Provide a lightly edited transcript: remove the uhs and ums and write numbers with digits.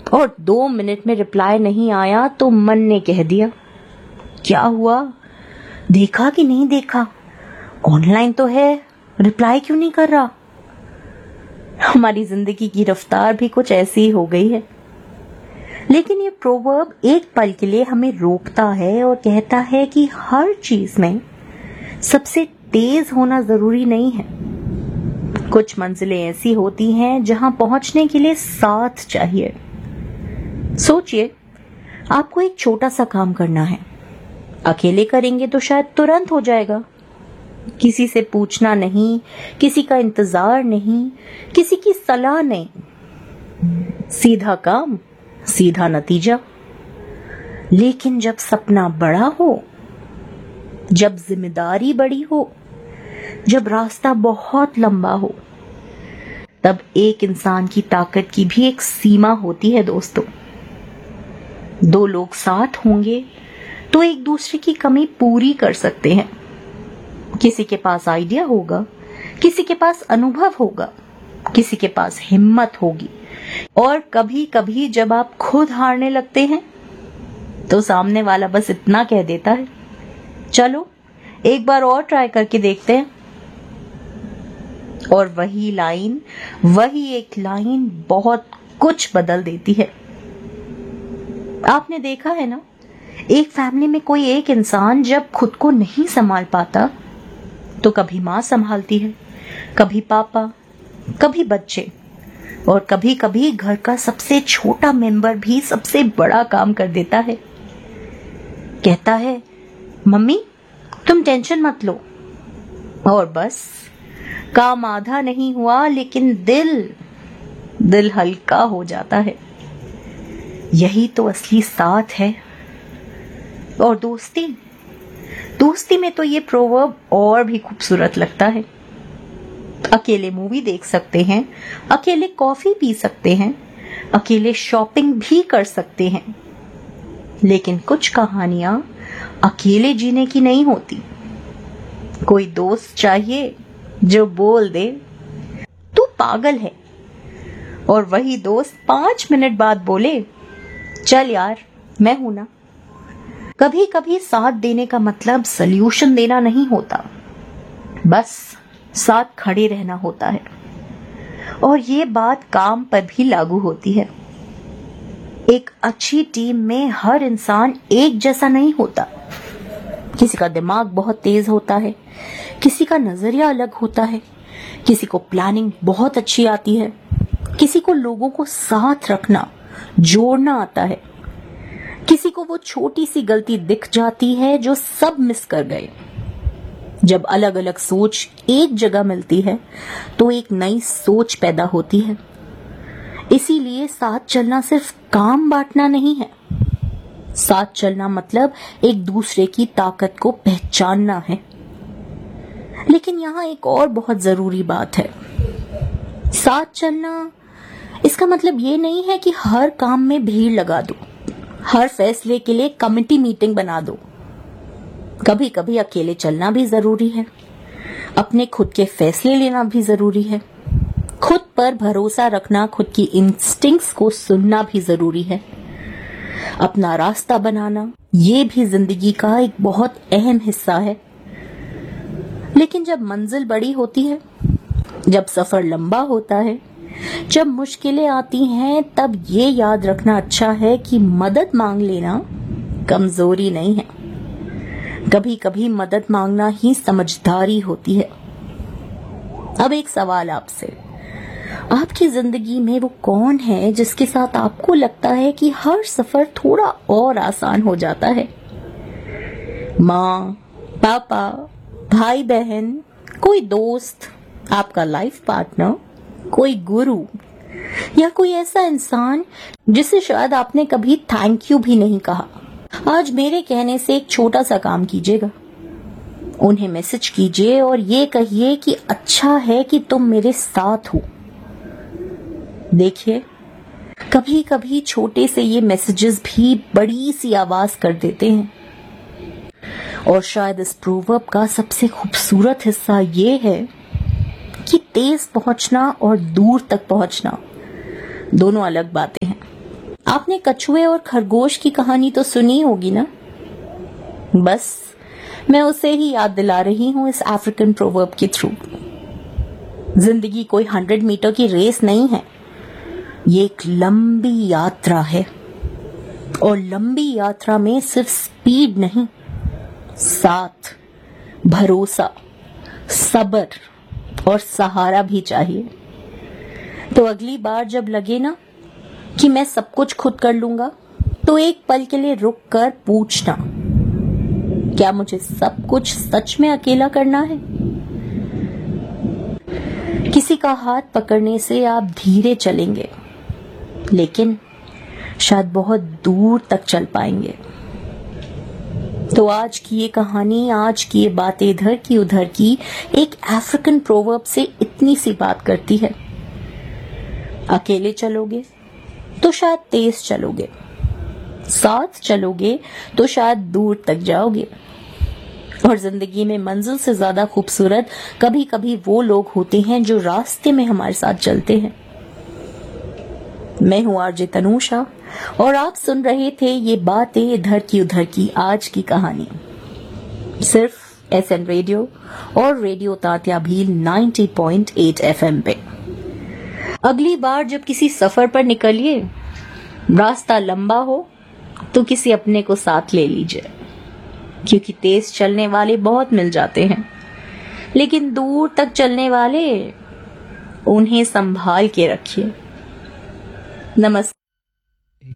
और 2 मिनट में रिप्लाई नहीं आया तो मन ने कह दिया, क्या हुआ, देखा कि नहीं देखा, ऑनलाइन तो है, रिप्लाई क्यों नहीं कर रहा। हमारी जिंदगी की रफ्तार भी कुछ ऐसी ही हो गई है। लेकिन ये प्रोवर्ब एक पल के लिए हमें रोकता है और कहता है कि हर चीज में सबसे तेज होना जरूरी नहीं है। कुछ मंजिलें ऐसी होती हैं जहां पहुंचने के लिए साथ चाहिए। सोचिए, आपको एक छोटा सा काम करना है, अकेले करेंगे तो शायद तुरंत हो जाएगा। किसी से पूछना नहीं, किसी का इंतजार नहीं, किसी की सलाह नहीं, सीधा काम, सीधा नतीजा। लेकिन जब सपना बड़ा हो, जब जिम्मेदारी बड़ी हो, जब रास्ता बहुत लंबा हो, तब एक इंसान की ताकत की भी एक सीमा होती है दोस्तों। 2 लोग साथ होंगे तो एक दूसरे की कमी पूरी कर सकते हैं। किसी के पास आइडिया होगा, किसी के पास अनुभव होगा, किसी के पास हिम्मत होगी। और कभी कभी जब आप खुद हारने लगते हैं तो सामने वाला बस इतना कह देता है, चलो एक बार और ट्राई करके देखते हैं। और वही एक लाइन बहुत कुछ बदल देती है। आपने देखा है ना, एक फैमिली में कोई एक इंसान जब खुद को नहीं संभाल पाता तो कभी माँ संभालती है, कभी पापा, कभी बच्चे, और कभी कभी घर का सबसे छोटा मेंबर भी सबसे बड़ा काम कर देता है। कहता है, मम्मी तुम टेंशन मत लो, और बस काम आधा नहीं हुआ लेकिन दिल हल्का हो जाता है। यही तो असली साथ है। और दोस्ती में तो ये प्रोवर्ब और भी खूबसूरत लगता है। अकेले मूवी देख सकते हैं, अकेले कॉफी पी सकते हैं, अकेले शॉपिंग भी कर सकते हैं, लेकिन कुछ कहानियां अकेले जीने की नहीं होती। कोई दोस्त चाहिए जो बोल दे तू पागल है, और वही दोस्त 5 मिनट बाद बोले, चल यार मैं हूं ना। कभी कभी साथ देने का मतलब सल्यूशन देना नहीं होता, बस साथ खड़े रहना होता है। और ये बात काम पर भी लागू होती है। एक अच्छी टीम में हर इंसान एक जैसा नहीं होता। किसी का दिमाग बहुत तेज होता है, किसी का नजरिया अलग होता है, किसी को प्लानिंग बहुत अच्छी आती है, किसी को लोगों को साथ रखना, जोड़ना आता है, किसी को वो छोटी सी गलती दिख जाती है जो सब मिस कर गए। जब अलग अलग सोच एक जगह मिलती है तो एक नई सोच पैदा होती है। इसीलिए साथ चलना सिर्फ काम बांटना नहीं है। साथ चलना मतलब एक दूसरे की ताकत को पहचानना है। लेकिन यहाँ एक और बहुत जरूरी बात है। साथ चलना इसका मतलब ये नहीं है कि हर काम में भीड़ लगा दो, हर फैसले के लिए कमेटी मीटिंग बना दो। कभी कभी अकेले चलना भी जरूरी है, अपने खुद के फैसले लेना भी जरूरी है, खुद पर भरोसा रखना, खुद की इंस्टिंक्ट्स को सुनना भी जरूरी है, अपना रास्ता बनाना ये भी जिंदगी का एक बहुत अहम हिस्सा है। लेकिन जब मंजिल बड़ी होती है, जब सफर लंबा होता है, जब मुश्किलें आती हैं, तब ये याद रखना अच्छा है कि मदद मांग लेना कमजोरी नहीं है। कभी कभी मदद मांगना ही समझदारी होती है। अब एक सवाल आपसे, आपकी जिंदगी में वो कौन है जिसके साथ आपको लगता है कि हर सफर थोड़ा और आसान हो जाता है? माँ, पापा, भाई बहन, कोई दोस्त, आपका लाइफ पार्टनर, कोई गुरु, या कोई ऐसा इंसान जिसे शायद आपने कभी थैंक यू भी नहीं कहा। आज मेरे कहने से एक छोटा सा काम कीजिएगा। उन्हें मैसेज कीजिए और ये कहिए कि अच्छा है कि तुम मेरे साथ हो। देखिए, कभी कभी छोटे से ये मैसेजेस भी बड़ी सी आवाज कर देते हैं। और शायद इस प्रोवर्ब का सबसे खूबसूरत हिस्सा ये है कि तेज पहुंचना और दूर तक पहुंचना दोनों अलग बातें हैं। आपने कछुए और खरगोश की कहानी तो सुनी होगी ना? बस मैं उसे ही याद दिला रही हूँ इस अफ्रीकन प्रोवर्ब के थ्रू। जिंदगी कोई 100 मीटर की रेस नहीं है, ये एक लंबी यात्रा है। और लंबी यात्रा में सिर्फ स्पीड नहीं, साथ, भरोसा, सब्र और सहारा भी चाहिए। तो अगली बार जब लगे ना कि मैं सब कुछ खुद कर लूंगा, तो एक पल के लिए रुक कर पूछना, क्या मुझे सब कुछ सच में अकेला करना है? किसी का हाथ पकड़ने से आप धीरे चलेंगे, लेकिन शायद बहुत दूर तक चल पाएंगे। तो आज की ये कहानी, आज की ये बातें इधर की उधर की एक अफ्रीकन प्रोवर्ब से इतनी सी बात करती है। अकेले चलोगे तो शायद तेज चलोगे, साथ चलोगे तो शायद दूर तक जाओगे। और जिंदगी में मंजिल से ज्यादा खूबसूरत कभी कभी वो लोग होते हैं जो रास्ते में हमारे साथ चलते हैं। मैं हूं आरजे तनुषा और आप सुन रहे थे ये बातें इधर की उधर की आज की कहानी, सिर्फ एसएन रेडियो और रेडियो तात्या भील 90.8 FM पे। अगली बार जब किसी सफर पर निकलिए, रास्ता लंबा हो तो किसी अपने को साथ ले लीजिए, क्योंकि तेज चलने वाले बहुत मिल जाते हैं, लेकिन दूर तक चलने वाले, उन्हें संभाल के रखिए। नमस्कार।